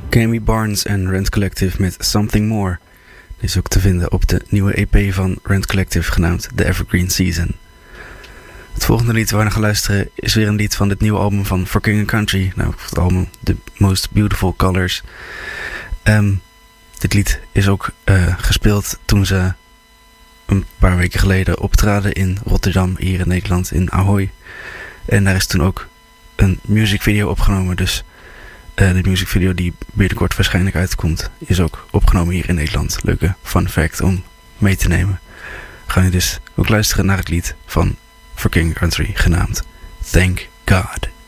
Cammy Barnes en Rent Collective met Something More. Dit is ook te vinden op de nieuwe EP van Rent Collective genaamd The Evergreen Season. Het volgende lied waar we naar gaan luisteren is weer een lied van dit nieuwe album van For King & Country. Nou, het album The Most Beautiful Colors. Dit lied is ook gespeeld toen ze een paar weken geleden optraden in Rotterdam, hier in Nederland, in Ahoy. En daar is toen ook een musicvideo opgenomen. Dus de musicvideo die binnenkort waarschijnlijk uitkomt, is ook opgenomen hier in Nederland. Leuke fun fact om mee te nemen. We gaan nu dus ook luisteren naar het lied van For King & Country genaamd Thank God.